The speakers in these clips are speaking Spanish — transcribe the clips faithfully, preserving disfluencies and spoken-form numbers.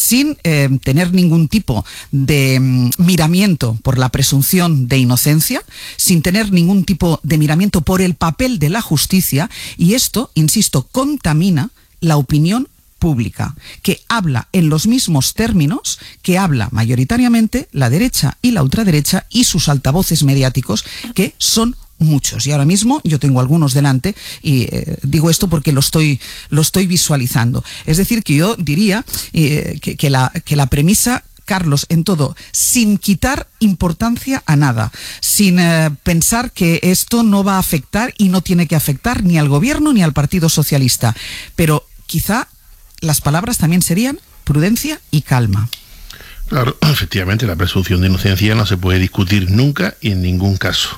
sin eh, tener ningún tipo de mm, miramiento por la presunción de inocencia, sin tener ningún tipo de miramiento por el papel de la justicia, y esto, insisto, contamina la opinión pública, que habla en los mismos términos que habla mayoritariamente la derecha y la ultraderecha y sus altavoces mediáticos, que son muchos. Y ahora mismo yo tengo algunos delante y eh, digo esto porque lo estoy, lo estoy visualizando. Es decir, que yo diría eh, que, que, la, que la premisa, Carlos, en todo, sin quitar importancia a nada, sin eh, pensar que esto no va a afectar y no tiene que afectar ni al gobierno ni al Partido Socialista, pero quizá las palabras también serían prudencia y calma. Claro, efectivamente, la presunción de inocencia no se puede discutir nunca y en ningún caso.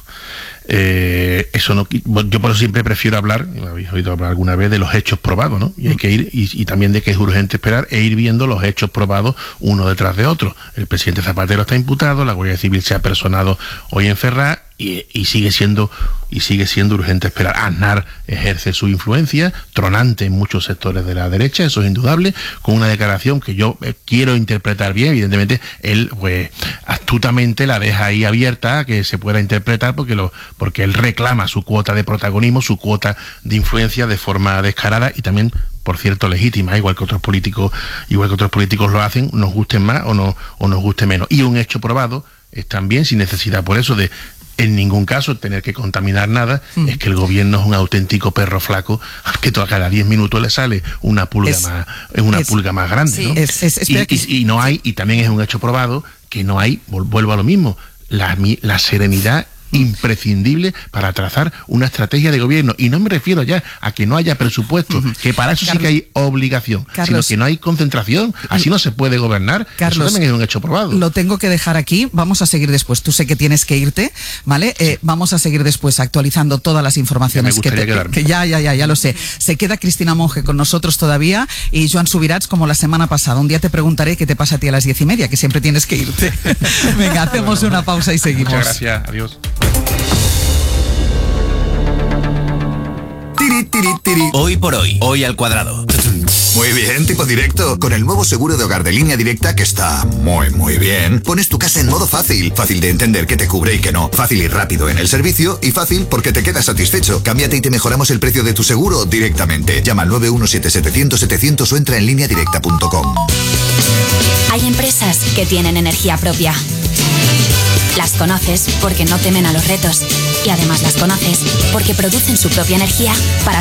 Eh, eso no, yo por eso siempre prefiero hablar, me habéis oído hablar alguna vez, de los hechos probados, ¿no? Y hay que ir, y, y también de que es urgente esperar e ir viendo los hechos probados uno detrás de otro. El presidente Zapatero está imputado, la Guardia Civil se ha personado hoy en Ferraz, y, y sigue siendo y sigue siendo urgente esperar. Aznar ejerce su influencia tronante en muchos sectores de la derecha, eso es indudable, con una declaración que yo eh, quiero interpretar bien. Evidentemente él pues astutamente la deja ahí abierta a que se pueda interpretar, porque lo porque él reclama su cuota de protagonismo, su cuota de influencia de forma descarada y también, por cierto, legítima, igual que otros políticos, igual que otros políticos lo hacen, nos gusten más o no o nos guste menos. Y un hecho probado es también, sin necesidad por eso de en ningún caso tener que contaminar nada, mm. es que el gobierno es un auténtico perro flaco, que a cada diez minutos le sale una pulga es, más, es una es, pulga más grande, sí, ¿no? Es, es, y, y, y no hay, y también es un hecho probado que no hay, vuelvo a lo mismo, la, la serenidad imprescindible para trazar una estrategia de gobierno, y no me refiero ya a que no haya presupuesto, uh-huh. que para eso Carlos, sí que hay obligación, Carlos, sino que no hay concentración, así no se puede gobernar. Carlos, eso también es un hecho probado. Lo tengo que dejar aquí, vamos a seguir después, tú sé que tienes que irte, ¿vale? Sí. Eh, vamos a seguir después actualizando todas las informaciones ya me que, te, que ya, ya, ya, ya lo sé. Se queda Cristina Monge con nosotros todavía y Joan Subirats como la semana pasada. Un día te preguntaré qué te pasa a ti a las diez y media, que siempre tienes que irte. Venga, hacemos una pausa y seguimos. Muchas gracias, adiós. Hoy por hoy, hoy al cuadrado. Muy bien, tipo directo. Con el nuevo seguro de hogar de Línea Directa, que está muy, muy bien, pones tu casa en modo fácil. Fácil de entender qué te cubre y qué no. Fácil y rápido en el servicio, y fácil porque te quedas satisfecho. Cámbiate y te mejoramos el precio de tu seguro directamente. Llama al nueve uno siete setecientos setecientos o entra en línea directa punto com. Hay empresas que tienen energía propia. Las conoces porque no temen a los retos. Y además las conoces porque producen su propia energía para